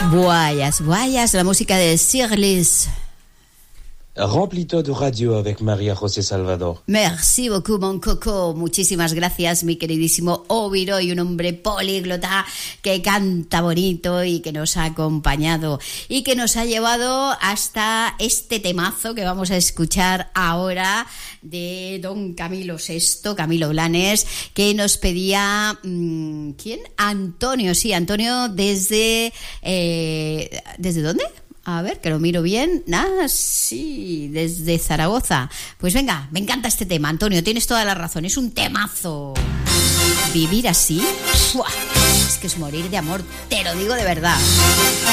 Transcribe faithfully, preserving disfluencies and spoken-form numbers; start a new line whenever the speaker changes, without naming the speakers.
Voyage, voyage, la música de Sirlis.
Remplis-toi de radio avec María José Salvador.
Merci beaucoup, mon coco. Muchísimas gracias, mi queridísimo Oviroy, un hombre políglota que canta bonito y que nos ha acompañado y que nos ha llevado hasta este temazo que vamos a escuchar ahora de don Camilo sexto, Camilo Blanes, que nos pedía... Mmm, ¿quién? Antonio, sí, Antonio desde... Eh, ¿desde dónde? A ver, que lo miro bien. Ah, sí, desde Zaragoza. Pues venga, me encanta este tema, Antonio, tienes toda la razón, es un temazo. Vivir así, ¡fua! Es que es morir de amor, te lo digo de verdad.